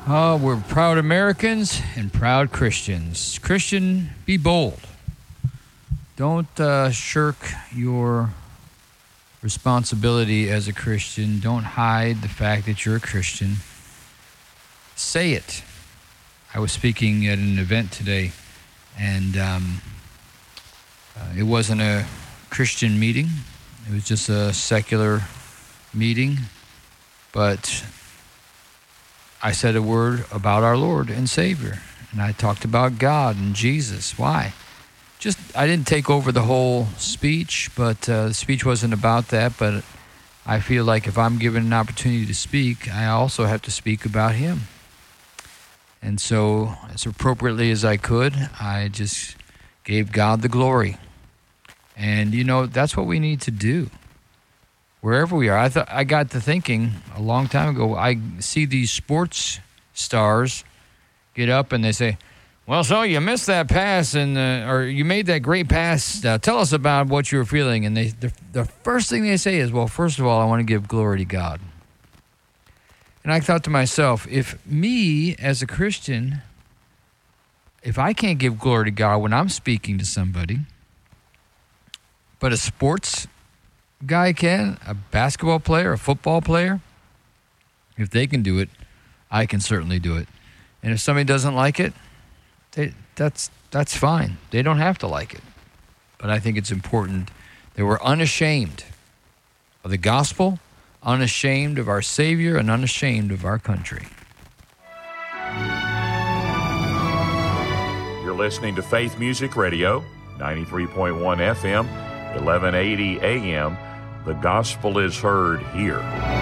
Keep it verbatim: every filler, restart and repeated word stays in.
Oh, we're proud Americans and proud Christians. Christian, be bold. Don't uh, shirk your responsibility as a Christian. Don't hide the fact that you're a Christian. Say it. I was speaking at an event today, and um, uh, it wasn't a Christian meeting. It was just a secular meeting, but I said a word about our Lord and Savior, and I talked about God and Jesus. Why? Just, I didn't take over the whole speech, but uh, the speech wasn't about that, but I feel like if I'm given an opportunity to speak, I also have to speak about Him. And so, as appropriately as I could, I just gave God the glory. And, you know, that's what we need to do. Wherever we are. I thought I got to thinking a long time ago, I see these sports stars get up and they say, well, so you missed that pass, and uh, or you made that great pass. Uh, tell us about what you were feeling. And they, the, the first thing they say is, well, first of all, I want to give glory to God. And I thought to myself, if me as a Christian, if I can't give glory to God when I'm speaking to somebody, but a sports guy can, a basketball player, a football player, if they can do it, I can certainly do it. And if somebody doesn't like it, they, that's that's fine. They don't have to like it. But I think it's important that we're unashamed of the gospel, unashamed of our Savior, and unashamed of our country. You're listening to Faith Music Radio, ninety-three point one F M, eleven eighty A M. The gospel is heard here.